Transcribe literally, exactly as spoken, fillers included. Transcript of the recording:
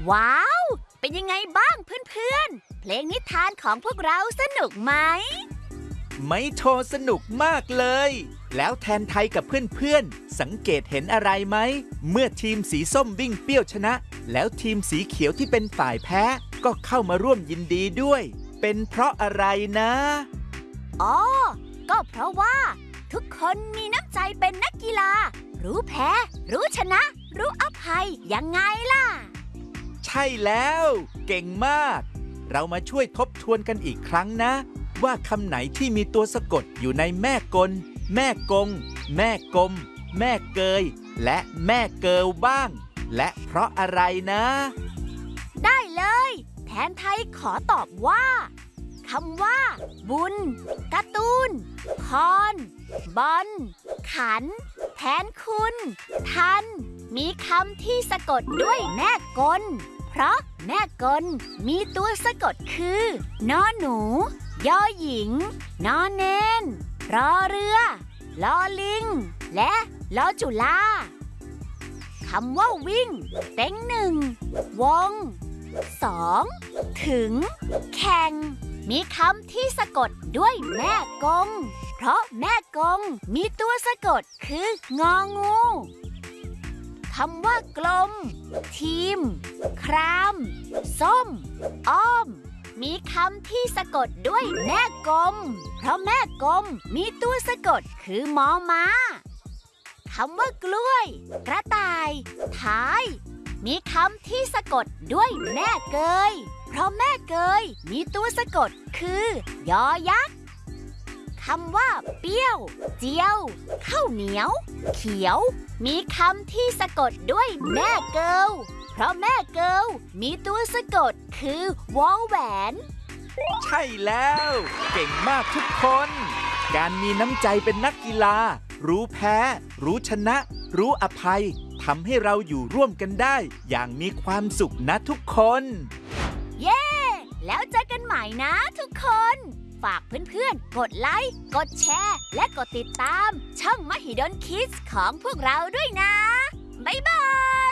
ว้าวเป็นยังไงบ้างเพื่อนๆเพลงนิทานของพวกเราสนุกไหมไม่โทรสนุกมากเลยแล้วแทนไทยกับเพื่อนๆสังเกตเห็นอะไรไหมเมื่อทีมสีส้มวิ่งเปรี้ยวชนะแล้วทีมสีเขียวที่เป็นฝ่ายแพ้ก็เข้ามาร่วมยินดีด้วยเป็นเพราะอะไรนะอ๋อก็เพราะว่าทุกคนมีน้ำใจเป็นนักกีฬารู้แพ้รู้ชนะรู้อภัยยังไงล่ะใช่แล้วเก่งมากเรามาช่วยทบทวนกันอีกครั้งนะว่าคำไหนที่มีตัวสะกดอยู่ในแม่กลแม่กงแม่กลมแม่เกยและแม่เกิลบ้างและเพราะอะไรนะได้เลยแทนไทยขอตอบว่าคำว่าบุญการ์ตูนคอนบอลขันแทนคุณทันมีคำที่สะกดด้วยแม่กลเพราะแม่กลมีตัวสะกดคือนอหนูยอหญิงนอเนนรอเรือลอลิงและลอจุฬาคำว่าวิ่งเต็งหนึ่งวงสองถึงแข่งมีคำที่สะกดด้วยแม่กงเพราะแม่กงมีตัวสะกดคืององูคำว่ากลมทีมครามส้มอ้อมมีคำที่สะกดด้วยแม่กลมเพราะแม่กลมมีตัวสะกดคือมอม้าคำว่ากล้วยกระต่ายท้ายมีคำที่สะกดด้วยแม่เกยเพราะแม่เกยมีตัวสะกดคือยอยักษ์คำว่าเปรี้ยวเจียวข้าวเหนียวเขียวมีคำที่สะกดด้วยแม่เกิลเพราะแม่เกิลมีตัวสะกดคือวอแหวนใช่แล้วเก่งมากทุกคนการมีน้ำใจเป็นนักกีฬารู้แพ้รู้ชนะรู้อภัยทำให้เราอยู่ร่วมกันได้อย่างมีความสุขนะทุกคนเย้แล้วเจอกันใหม่นะทุกคนฝากเพื่อนๆกดไลค์กดแชร์และกดติดตามช่องมหิดลคิดส์ของพวกเราด้วยนะบ๊ายบาย